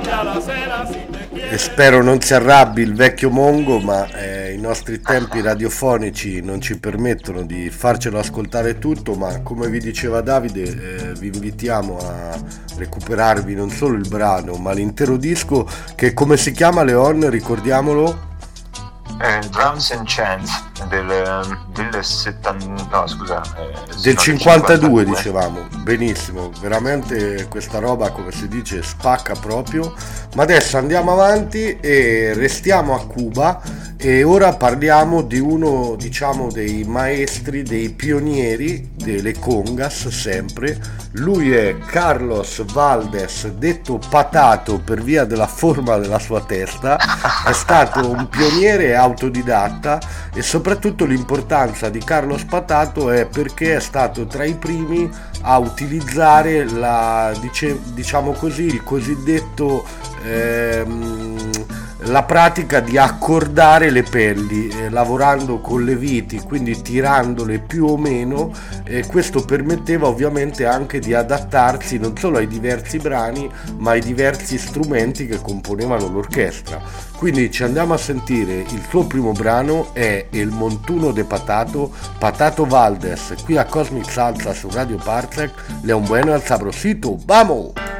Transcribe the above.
E spero non si arrabbi il vecchio Mongo, ma i nostri tempi radiofonici non ci permettono di farcelo ascoltare tutto, ma come vi diceva Davide, vi invitiamo a recuperarvi non solo il brano, ma l'intero disco che come si chiama, Leon, ricordiamolo? Drums and Chants del 70, no, scusa, Del 52 dicevamo, benissimo, veramente questa roba come si dice spacca proprio. Ma adesso andiamo avanti e restiamo a Cuba e ora parliamo di uno, diciamo, dei maestri, dei pionieri delle congas sempre. Lui è Carlos Valdes, detto Patato per via della forma della sua testa. È stato un pioniere autodidatta e soprattutto l'importanza di Carlos Patato è perché è stato tra i primi a utilizzare diciamo così, il cosiddetto la pratica di accordare le pelli lavorando con le viti, quindi tirandole più o meno, e questo permetteva ovviamente anche di adattarsi non solo ai diversi brani ma ai diversi strumenti che componevano l'orchestra. Quindi ci andiamo a sentire il suo primo brano, è El Montuno de Patato, Patato Valdes, qui a Cosmic Salsa su Radio Parsec. Le un bueno al sabrosito, vamos!